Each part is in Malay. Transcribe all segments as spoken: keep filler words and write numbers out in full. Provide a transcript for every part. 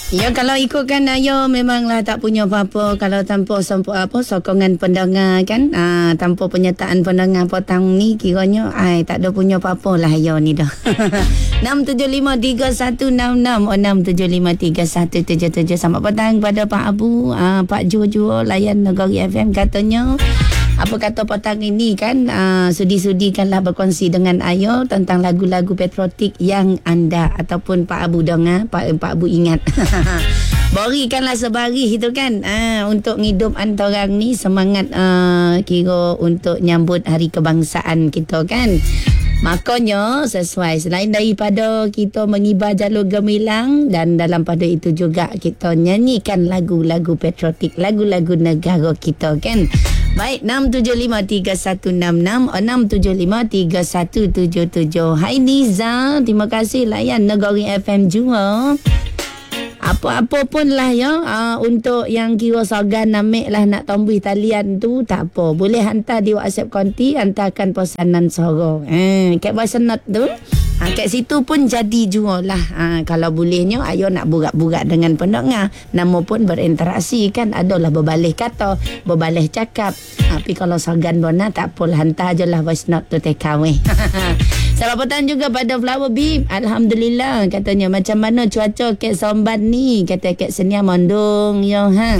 Ya, kalau ikutkan ayo memanglah tak punya apa-apa kalau tanpa sampo, apa sokongan pendengar kan, ah, tanpa penyertaan pendengar petang ni kiranya ai tak ada punya apa-apa lah ayo ni dah. enam tujuh lima tiga satu enam enam enam tujuh lima tiga satu tujuh tujuh. Selamat petang kepada Pak Abu, ah, Pak Jojo layan Negeri F M katanya. Apa kata petang ini kan, uh, sudi-sudikanlah berkongsi dengan Ayo tentang lagu-lagu patriotik yang anda ataupun Pak Abu dengar, Pak, Pak Abu ingat. Berikanlah sebaris itu kan, uh, untuk ngidup antarang ni semangat uh, kira untuk nyambut hari kebangsaan kita kan. Makanya sesuai selain daripada kita mengibar jalur gemilang dan dalam pada itu juga kita nyanyikan lagu-lagu patriotik, lagu-lagu negara kita kan. Baik, enam tujuh lima tiga satu enam enam enam tujuh lima tiga satu tujuh tujuh. Hai Niza, terima kasih layan Negeri F M juga. Apa-apa pun lah ya, uh, untuk yang kira sogan amik lah nak tombuh talian tu tak apa. Boleh hantar di WhatsApp konti, hantarkan pesanan suara. Eh, kat voice note tu. Ha, kat situ pun jadi juga lah. Ha, kalau bolehnya Ayo nak burak-burak dengan pendengar. Nama pun berinteraksi kan. Adalah berbalih kata, berbalih cakap. Tapi kalau sogan bona tak apalah, hantar je lah voice note tu take away. Selamat petang juga pada Flower Bee. Alhamdulillah katanya macam mana cuaca kat Somban ni. Kata kat Senia Mondong yo ha.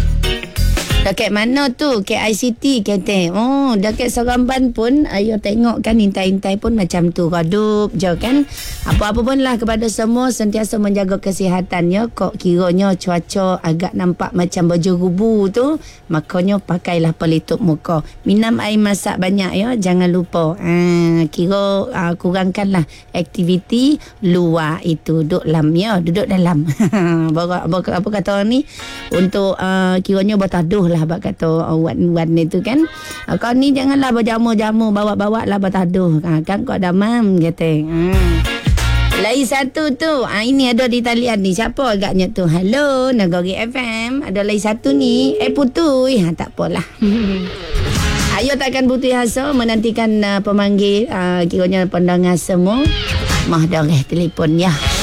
Dekat mana tu? Kat I C T kata. Oh, dekat Seremban pun Ayo tengok kan, intai-intai pun macam tu. Redup je kan. Apa-apa pun lah kepada semua sentiasa menjaga kesihatannya. Kok kiranya cuaca agak nampak macam berjerubu tu, makanya pakailah pelitup muka. Minum air masak banyak ya. Jangan lupa. Ha, kira uh, kurangkanlah aktiviti luar itu. Duduk dalam ya. Duduk dalam. apa, apa kata orang ni? Untuk uh, kiranya bertaduh lah abang kata wan-wan itu kan. Uh, kau ni janganlah berjamu-jamu, bawa-bawa lah bertaduh. Ha, kan kau damam kata. Hmm. Lain satu tu, ha, ini ada di talian ni. Siapa agaknya tu? Hello, Negeri F M. Ada lain satu ni. Eh, putui. Ha, tak apalah. Ayo takkan putih asa menantikan uh, pemanggil uh, kiranya pendengar semua. Mah darah telefon ya.